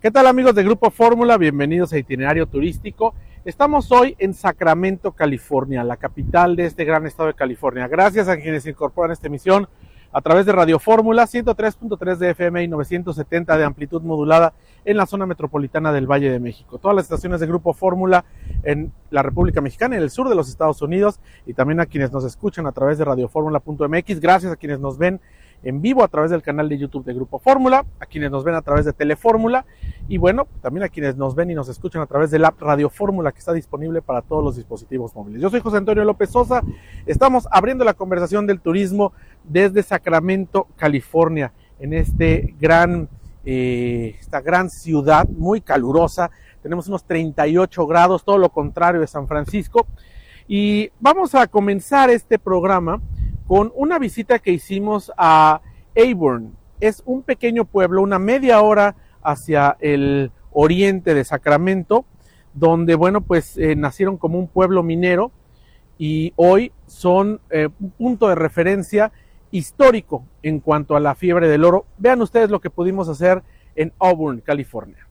¿Qué tal, amigos de Grupo Fórmula? Bienvenidos a Itinerario Turístico. Estamos hoy en Sacramento, California, la capital de este gran estado de California. Gracias a quienes se incorporan a esta emisión a través de Radio Fórmula, 103.3 de FM y 970 de amplitud modulada en la zona metropolitana del Valle de México. Todas las estaciones de Grupo Fórmula en la República Mexicana, en el sur de los Estados Unidos, y también a quienes nos escuchan a través de radioformula.mx. Gracias a quienes nos ven en vivo a través del canal de YouTube de Grupo Fórmula, a quienes nos ven a través de Telefórmula y bueno, también a quienes nos ven y nos escuchan a través del app Radio Fórmula, que está disponible para todos los dispositivos móviles. Yo soy José Antonio López Sosa, estamos abriendo la conversación del turismo desde Sacramento, California, en esta gran ciudad muy calurosa. Tenemos unos 38 grados, todo lo contrario de San Francisco, y vamos a comenzar este programa con una visita que hicimos a Auburn. Es un pequeño pueblo, una media hora hacia el oriente de Sacramento, donde, bueno, pues nacieron como un pueblo minero y hoy son un punto de referencia histórico en cuanto a la fiebre del oro. Vean ustedes lo que pudimos hacer en Auburn, California.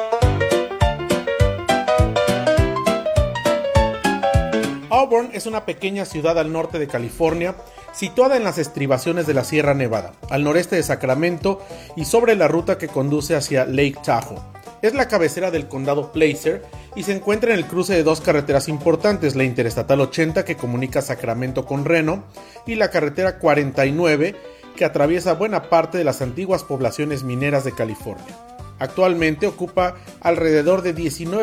Auburn es una pequeña ciudad al norte de California, situada en las estribaciones de la Sierra Nevada, al noreste de Sacramento y sobre la ruta que conduce hacia Lake Tahoe. Es la cabecera del condado Placer y se encuentra en el cruce de dos carreteras importantes, la Interestatal 80 que comunica Sacramento con Reno y la carretera 49 que atraviesa buena parte de las antiguas poblaciones mineras de California. Actualmente ocupa alrededor de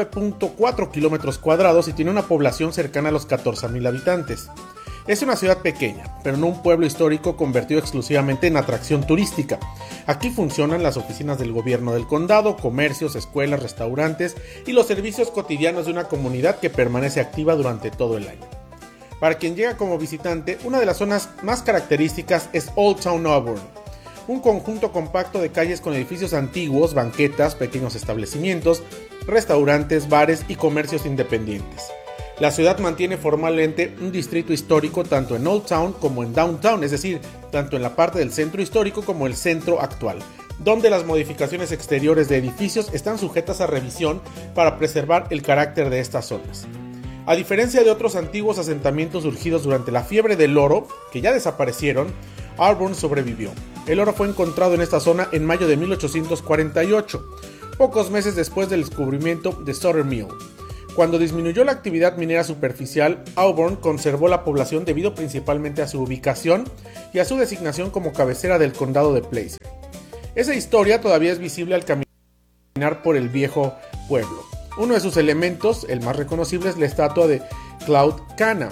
19.4 kilómetros cuadrados y tiene una población cercana a los 14,000 habitantes. Es una ciudad pequeña, pero no un pueblo histórico convertido exclusivamente en atracción turística. Aquí funcionan las oficinas del gobierno del condado, comercios, escuelas, restaurantes y los servicios cotidianos de una comunidad que permanece activa durante todo el año. Para quien llega como visitante, una de las zonas más características es Old Town Auburn, un conjunto compacto de calles con edificios antiguos, banquetas, pequeños establecimientos, restaurantes, bares y comercios independientes. La ciudad mantiene formalmente un distrito histórico tanto en Old Town como en Downtown, es decir, tanto en la parte del centro histórico como el centro actual, donde las modificaciones exteriores de edificios están sujetas a revisión para preservar el carácter de estas zonas. A diferencia de otros antiguos asentamientos surgidos durante la fiebre del oro, que ya desaparecieron, Auburn sobrevivió. El oro fue encontrado en esta zona en mayo de 1848, pocos meses después del descubrimiento de Sutter Mill. Cuando disminuyó la actividad minera superficial, Auburn conservó la población debido principalmente a su ubicación y a su designación como cabecera del condado de Placer. Esa historia todavía es visible al caminar por el viejo pueblo. Uno de sus elementos, el más reconocible, es la estatua de Claude Cana,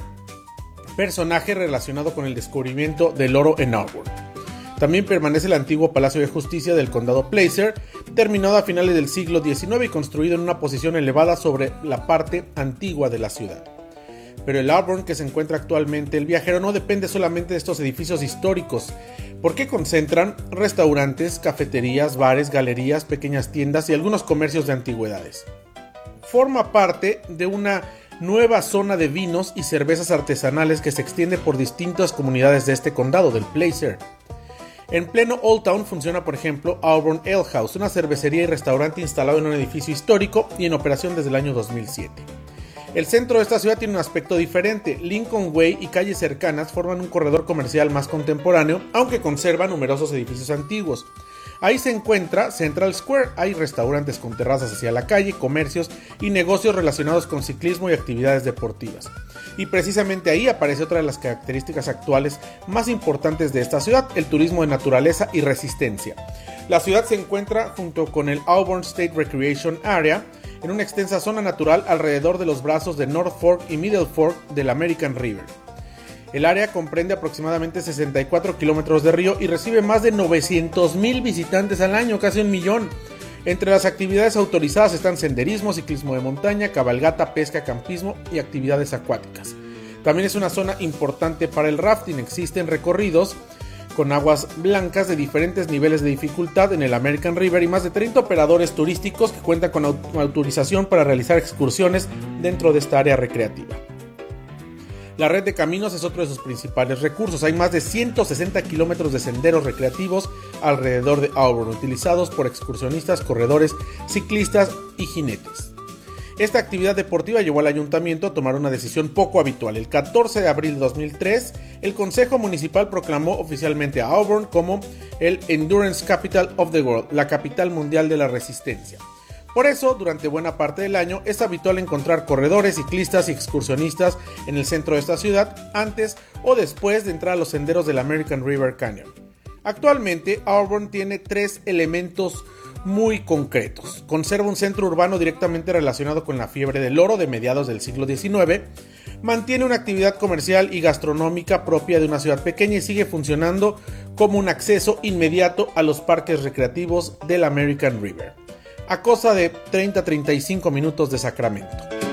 personaje relacionado con el descubrimiento del oro en Auburn. También permanece el antiguo Palacio de Justicia del condado Placer, terminado a finales del siglo XIX y construido en una posición elevada sobre la parte antigua de la ciudad. Pero el Auburn que se encuentra actualmente, el viajero no depende solamente de estos edificios históricos, porque concentran restaurantes, cafeterías, bares, galerías, pequeñas tiendas y algunos comercios de antigüedades. Forma parte de una nueva zona de vinos y cervezas artesanales que se extiende por distintas comunidades de este condado, del Placer. En pleno Old Town funciona, por ejemplo, Auburn Ale House, una cervecería y restaurante instalado en un edificio histórico y en operación desde el año 2007. El centro de esta ciudad tiene un aspecto diferente. Lincoln Way y calles cercanas forman un corredor comercial más contemporáneo, aunque conserva numerosos edificios antiguos. Ahí se encuentra Central Square, hay restaurantes con terrazas hacia la calle, comercios y negocios relacionados con ciclismo y actividades deportivas. Y precisamente ahí aparece otra de las características actuales más importantes de esta ciudad, el turismo de naturaleza y resistencia. La ciudad se encuentra junto con el Auburn State Recreation Area, en una extensa zona natural alrededor de los brazos de North Fork y Middle Fork del American River. El área comprende aproximadamente 64 kilómetros de río y recibe más de 900,000 visitantes al año, casi 1,000,000. Entre las actividades autorizadas están senderismo, ciclismo de montaña, cabalgata, pesca, campismo y actividades acuáticas. También es una zona importante para el rafting. Existen recorridos con aguas blancas de diferentes niveles de dificultad en el American River y más de 30 operadores turísticos que cuentan con autorización para realizar excursiones dentro de esta área recreativa. La red de caminos es otro de sus principales recursos. Hay más de 160 kilómetros de senderos recreativos alrededor de Auburn, utilizados por excursionistas, corredores, ciclistas y jinetes. Esta actividad deportiva llevó al ayuntamiento a tomar una decisión poco habitual. El 14 de abril de 2003, el Consejo Municipal proclamó oficialmente a Auburn como el Endurance Capital of the World, la capital mundial de la resistencia. Por eso, durante buena parte del año, es habitual encontrar corredores, ciclistas y excursionistas en el centro de esta ciudad antes o después de entrar a los senderos del American River Canyon. Actualmente, Auburn tiene 3 elementos muy concretos. Conserva un centro urbano directamente relacionado con la fiebre del oro de mediados del siglo XIX, mantiene una actividad comercial y gastronómica propia de una ciudad pequeña y sigue funcionando como un acceso inmediato a los parques recreativos del American River, a cosa de 30-35 minutos de Sacramento.